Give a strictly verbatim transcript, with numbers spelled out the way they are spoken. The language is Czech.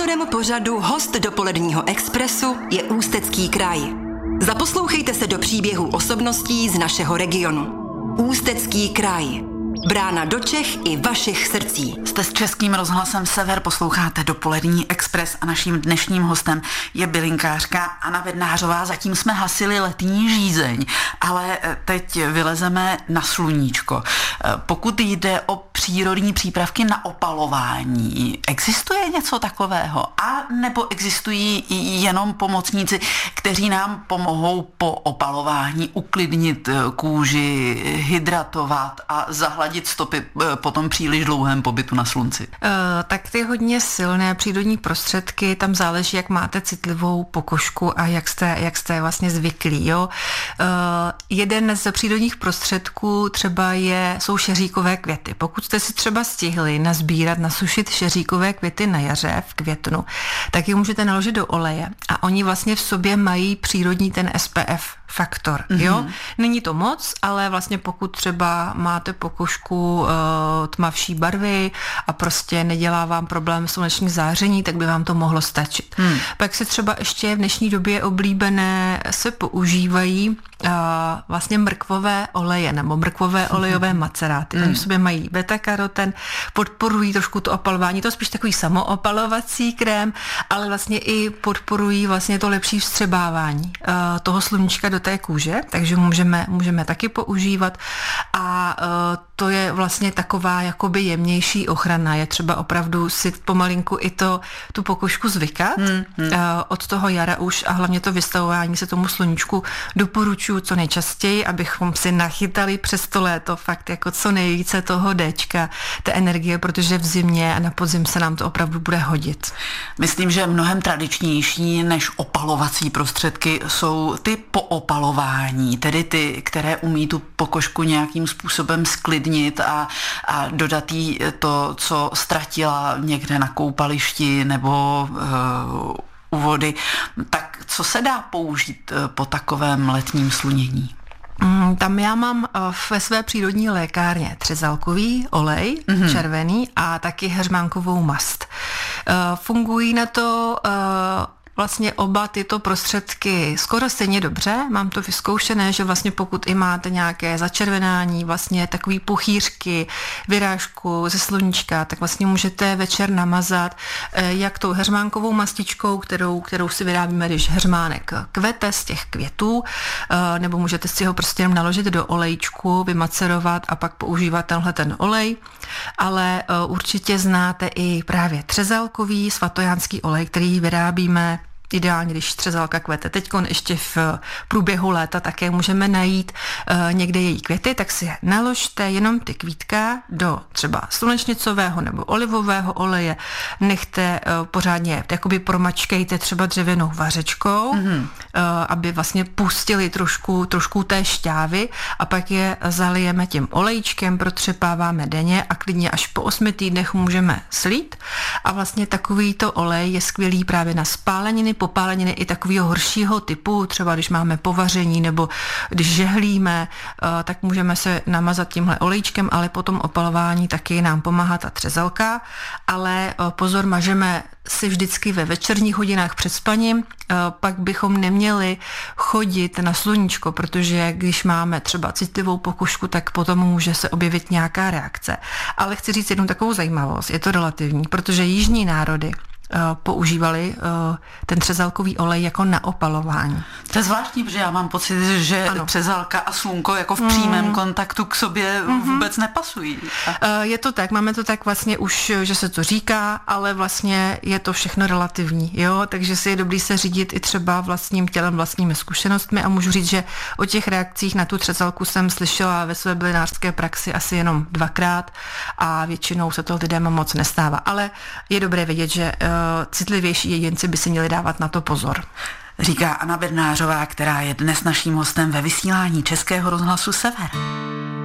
Sponzorem pořadu Host dopoledního expresu je Ústecký kraj. Zaposlouchejte se do příběhů osobností z našeho regionu. Ústecký kraj. Brána do Čech i vašich srdcí. Jste s Českým rozhlasem Sever, posloucháte Dopolední expres a naším dnešním hostem je bylinkářka Anna Bednářová. Zatím jsme hasili letní žízeň, ale teď vylezeme na sluníčko. Pokud jde o přírodní přípravky na opalování, existuje něco takového? A nebo existují jenom pomocníci, kteří nám pomohou po opalování uklidnit kůži, hydratovat a zahladit stopy po tom příliš dlouhém pobytu na slunci? Uh, tak ty hodně silné přírodní prostředky, tam záleží, jak máte citlivou pokožku a jak jste, jak jste vlastně zvyklí. Jo? Uh, jeden z přírodních prostředků třeba je, jsou šeříkové květy. Pokud jste si třeba stihli nazbírat, nasušit šeříkové květy na jaře v květnu, tak je můžete naložit do oleje a oni vlastně v sobě mají přírodní ten S P F faktor. Mm-hmm. Jo? Není to moc, ale vlastně pokud třeba máte pokožku uh, tmavší barvy a prostě nedělá vám problém sluneční záření, tak by vám to mohlo stačit. Mm. Pak se třeba ještě v dnešní době oblíbené se používají uh, vlastně mrkvové oleje nebo mrkvové olejové maceráty. Mm. Oni v sobě mají beta-karoten, podporují trošku to opalování, to je spíš takový samoopalovací krém, ale vlastně i podporují vlastně to lepší vstřebávání uh, toho sluníčka do té kůže, takže můžeme, můžeme taky používat a uh, to je vlastně taková jakoby jemnější ochrana. Je třeba opravdu si pomalinku i to, tu pokožku zvykat. Hmm, hmm. Uh, od toho jara už a hlavně to vystavování se tomu sluníčku doporučuji co nejčastěji, abychom si nachytali přes to léto fakt jako co nejvíce toho Dčka, té energie, protože v zimě a na podzim se nám to opravdu bude hodit. Myslím, že mnohem tradičnější než opalovací prostředky jsou ty poopalování, tedy ty, které umí tu pokožku nějakým způsobem sklidnit a, a dodat jí to, co ztratila někde na koupališti nebo uh, u vody. Tak co se dá použít po takovém letním slunění? Tam já mám ve své přírodní lékárně třezalkový olej, mm-hmm. červený a taky heřmánkovou mast. Fungují na to vlastně oba tyto prostředky skoro stejně dobře. Mám to vyzkoušené, že vlastně pokud i máte nějaké začervenání, vlastně takový puchýřky, vyrážku ze sluníčka, tak vlastně můžete večer namazat jak tou heřmánkovou mastičkou, kterou, kterou si vyrábíme, když heřmánek kvete z těch květů, nebo můžete si ho prostě jenom naložit do olejčku, vymacerovat a pak používat tenhle ten olej. Ale určitě znáte i právě třezalkový svatojánský olej, který vyrábíme ideálně, když třezalka kvete. Teďkon ještě v průběhu léta také můžeme najít uh, někde její květy, tak si je naložte jenom ty kvítka do třeba slunečnicového nebo olivového oleje, nechte uh, pořádně, jakoby promačkejte třeba dřevěnou vařečkou, mm-hmm. uh, aby vlastně pustili trošku, trošku té šťávy a pak je zalijeme tím olejčkem, protřepáváme denně a klidně až po osmi týdnech můžeme slít a vlastně takovýto olej je skvělý právě na spáleniny, popáleniny i takového horšího typu, třeba když máme povaření nebo když žehlíme, tak můžeme se namazat tímhle olejčkem, ale potom opalování taky nám pomáhá ta třezalka, ale pozor, mažeme si vždycky ve večerních hodinách před spaním, pak bychom neměli chodit na sluníčko, protože když máme třeba citlivou pokožku, tak potom může se objevit nějaká reakce. Ale chci říct jednu takovou zajímavost, je to relativní, protože jižní národy používali ten třezalkový olej jako na opalování. To je zvláštní, protože já mám pocit, že ano. Třezalka a slunko jako v přímém mm. kontaktu k sobě mm-hmm. vůbec nepasují. Je to tak, máme to tak vlastně už, že se to říká, ale vlastně je to všechno relativní, jo, takže si je dobrý se řídit i třeba vlastním tělem, vlastními zkušenostmi a můžu říct, že o těch reakcích na tu třezalku jsem slyšela ve své bylinářské praxi asi jenom dvakrát a většinou se to lidem moc nestává, ale je dobré vědět, že citlivější jedinci by si měli dávat na to pozor. Říká Anna Bednářová, která je dnes naším hostem ve vysílání Českého rozhlasu Sever.